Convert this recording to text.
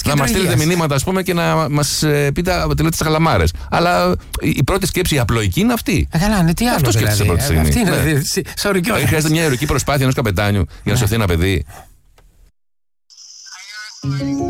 να μας στείλετε μηνύματα, ας πούμε, και να μας πείτε ότι λέτε στα χαλαμάρες. Αλλά η πρώτη σκέψη, η απλοϊκή είναι αυτή. Καλά, ναι, τι άλλο. Αυτό σκέφτεσαι σε πρώτη στιγμή. Αυτή είναι. Χρειάζεται μια ηρωική προσπάθεια ενός καπετάνιου για να σωθεί ένα παιδί.